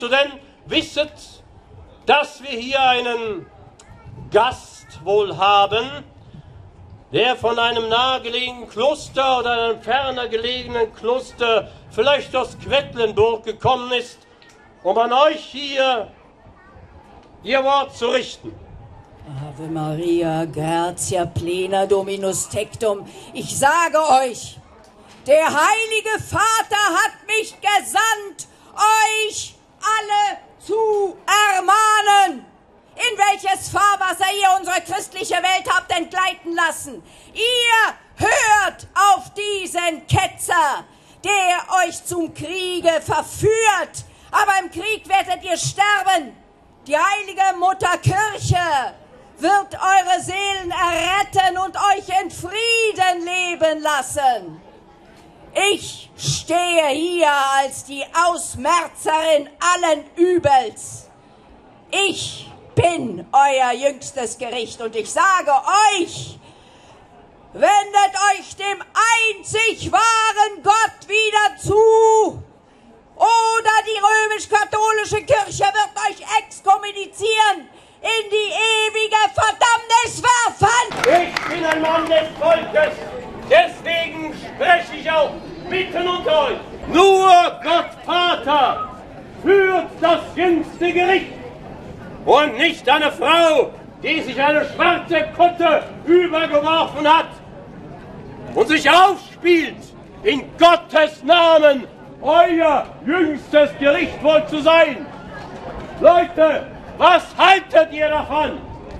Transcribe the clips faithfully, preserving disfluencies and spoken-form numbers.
Denn wisset, dass wir hier einen Gast wohl haben, der von einem nahegelegenen Kloster oder einem ferner gelegenen Kloster, vielleicht aus Quedlinburg gekommen ist, um an euch hier ihr Wort zu richten. Ave Maria, gratia plena Dominus tectum. Ich sage euch, der Heilige Vater hat mich gesandt, euch alle zu ermahnen, in welches Fahrwasser ihr unsere christliche Welt habt entgleiten lassen. Ihr hört auf diesen Ketzer, der euch zum Kriege verführt, aber im Krieg werdet ihr sterben. Die heilige Mutter Kirche wird eure Seelen erretten und euch in Frieden leben lassen. Ich stehe hier als die Ausmerzerin allen Übels. Ich bin euer jüngstes Gericht und ich sage euch, wendet euch dem einzig wahren Gott wieder zu, oder die römisch-katholische Kirche wird euch exkommunizieren, in die ewige Verdammnis werfen. Ich bin ein Mann des Volkes, deswegen spreche ich auch mitten unter euch. Nur Gott Vater führt das jüngste Gericht und nicht eine Frau, die sich eine schwarze Kutte übergeworfen hat und sich aufspielt, in Gottes Namen euer jüngstes Gericht wohl zu sein. Leute, was haltet ihr davon?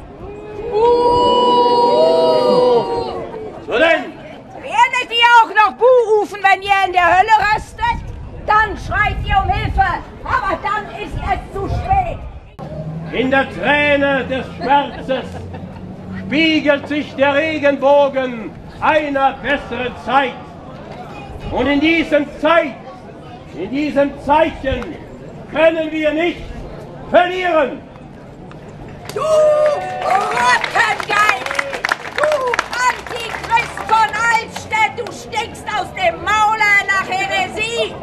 So denn, werdet ihr auch noch Buh rufen, wenn ihr in der Hölle röstet? Dann schreit ihr um Hilfe, aber dann ist es zu spät. In der Träne des Schmerzes spiegelt sich der Regenbogen einer besseren Zeit. Und in diesem Zeit, in diesem Zeichen können wir nicht verlieren. Du Rottengeist! Du Antichrist von Altstedt! Du stinkst aus dem Maule nach Häresie!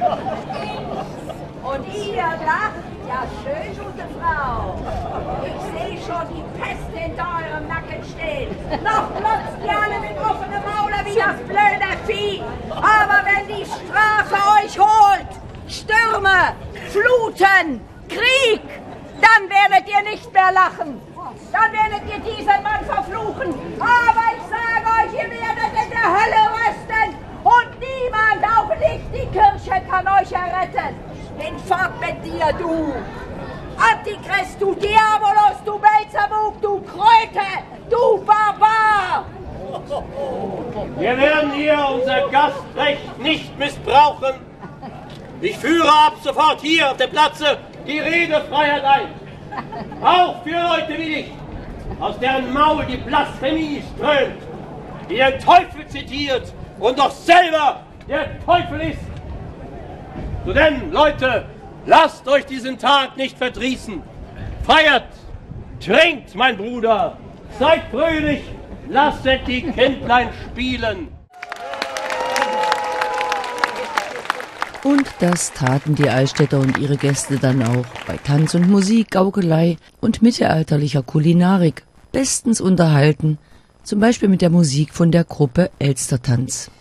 Und ihr lacht? Ja, schön, gute Frau. Ich sehe schon die Pest hinter eurem Nacken stehen. Noch glotzt ihr alle mit offenem Maule wie das blöde Vieh. Aber wenn die Strafe euch holt, Stürme, Fluten, Krieg, dann werdet ihr nicht mehr lachen. Dann werdet ihr diesen Mann verfluchen. Aber ich sage euch, ihr werdet in der Hölle rösten. Und niemand, auch nicht die Kirche, kann euch erretten. Hinfort mit dir, du Antichrist, du Diabolos, du Belzebub, du Kröte, du Barbar. Wir werden hier unser Gastrecht nicht missbrauchen. Ich führe ab sofort hier auf dem Platze die Redefreiheit ein. Auch für Leute wie dich, aus deren Maul die Blasphemie strömt, die den Teufel zitiert und doch selber der Teufel ist. So denn, Leute, lasst euch diesen Tag nicht verdrießen. Feiert, trinkt, mein Bruder, seid fröhlich, lasset die Kindlein spielen. Und das taten die Altstädter und ihre Gäste dann auch bei Tanz und Musik, Gaukelei und mittelalterlicher Kulinarik, bestens unterhalten, zum Beispiel mit der Musik von der Gruppe Elstertanz.